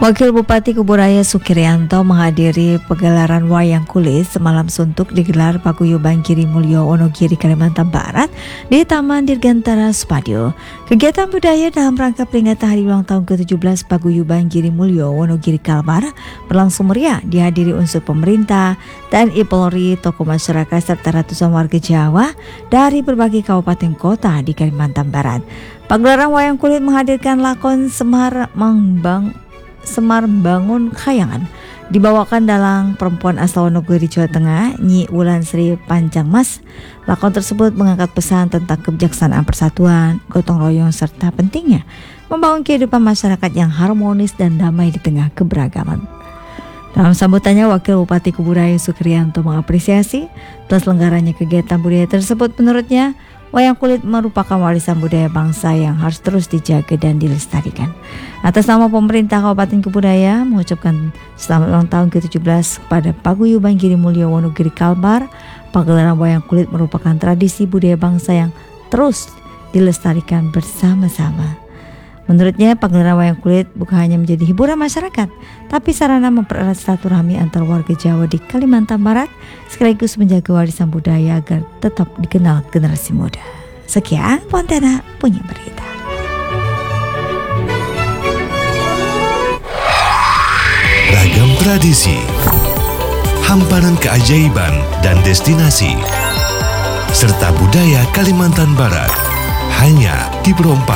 Wakil Bupati Kuburaya Sukirianto menghadiri pegelaran wayang kulit semalam suntuk digelar Paguyuban Girimulyo Wonogiri Kalimantan Barat di Taman Dirgantara Spadio. Kegiatan budaya dalam rangka peringatan hari ulang tahun ke-17 Paguyuban Girimulyo Wonogiri Kalbar berlangsung meriah, dihadiri unsur pemerintah, TNI Polri, tokoh masyarakat serta ratusan warga Jawa dari berbagai kabupaten kota di Kalimantan Barat. Pagelaran wayang kulit menghadirkan lakon Semar Bangun Khayangan dibawakan dalang perempuan asal Wonogiri, Jawa Tengah, Nyi Wulan Sri Panjangmas. Lakon tersebut mengangkat pesan tentang kebijaksanaan persatuan, gotong royong serta pentingnya membangun kehidupan masyarakat yang harmonis dan damai di tengah keberagaman. Dalam sambutannya, Wakil Bupati Kuburaya Sukirianto mengapresiasi terselenggaranya kegiatan budaya tersebut. Menurutnya, wayang kulit merupakan warisan budaya bangsa yang harus terus dijaga dan dilestarikan. Atas nama pemerintah Kabupaten Kuburaya mengucapkan selamat ulang tahun ke-17 kepada Paguyuban Girimulyo Wonogiri Kalbar. Pagelaran wayang kulit merupakan tradisi budaya bangsa yang terus dilestarikan bersama-sama. Menurutnya, pagelaran wayang kulit bukan hanya menjadi hiburan masyarakat, tapi sarana mempererat silaturahmi antar warga Jawa di Kalimantan Barat, sekaligus menjaga warisan budaya agar tetap dikenal generasi muda. Sekian, Pontena punya berita. Ragam tradisi, hamparan keajaiban dan destinasi, serta budaya Kalimantan Barat, hanya di Perompak.